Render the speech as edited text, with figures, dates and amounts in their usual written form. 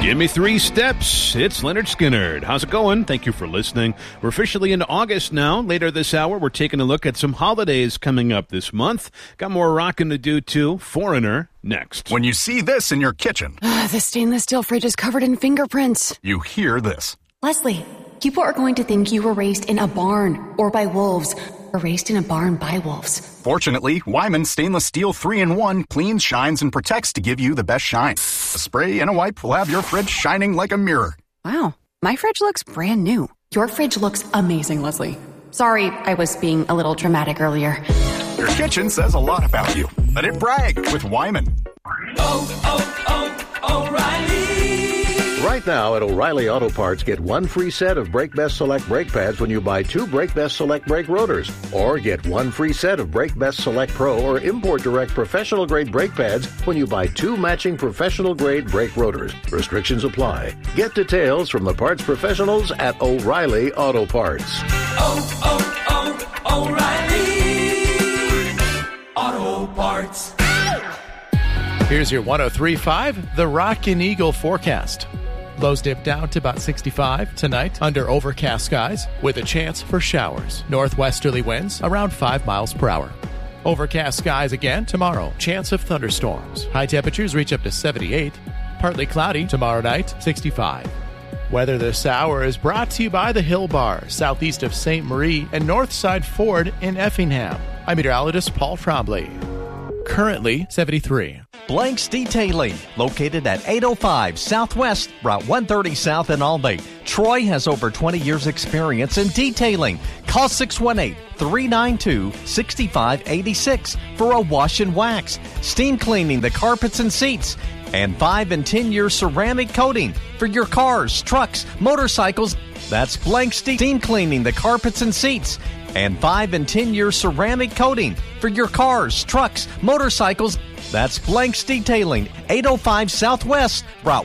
Give me 3 steps. It's Leonard Skinnard. How's it going? Thank you for listening. We're officially into August now. Later this hour, we're taking a look at some holidays coming up this month. Got more rocking to do, too. Foreigner, next. When you see this in your kitchen. The stainless steel fridge is covered in fingerprints. You hear this. Leslie, people are going to think you were raised in a barn or by wolves. Or raised in a barn by wolves. Fortunately, Wyman Stainless Steel 3-in-1 cleans, shines, and protects to give you the best shine. A spray and a wipe will have your fridge shining like a mirror. Wow, my fridge looks brand new. Your fridge looks amazing, Leslie. Sorry, I was being a little dramatic earlier. Your kitchen says a lot about you. Let it brag with Wyman. O'Reilly. Right now at O'Reilly Auto Parts, get 1 free set of Brake Best Select brake pads when you buy 2 Brake Best Select brake rotors. Or get 1 free set of Brake Best Select Pro or Import Direct professional grade brake pads when you buy 2 matching professional grade brake rotors. Restrictions apply. Get details from the parts professionals at O'Reilly Auto Parts. O'Reilly Auto Parts. Here's your 103.5, the Rockin' Eagle forecast. Lows dip down to about 65 tonight under overcast skies with a chance for showers. Northwesterly winds around 5 miles per hour. Overcast skies again tomorrow. Chance of thunderstorms. High temperatures reach up to 78. Partly cloudy tomorrow night, 65. Weather this hour is brought to you by the Hill Bar, southeast of St. Marie and Northside Ford in Effingham. I'm meteorologist Paul Trombley. Currently 73. Blanks Detailing, located at 805 Southwest, Route 130 South in Albany. Troy has over 20 years experience in detailing. Call 618-392-6586 for a wash and wax, steam cleaning the carpets and seats, and 5 and 10-year ceramic coating for your cars, trucks, motorcycles. That's Blanks Steam cleaning the carpets and seats, and 5 and 10-year ceramic coating for your cars, trucks, motorcycles. That's Blanks Detailing, 805 Southwest, Route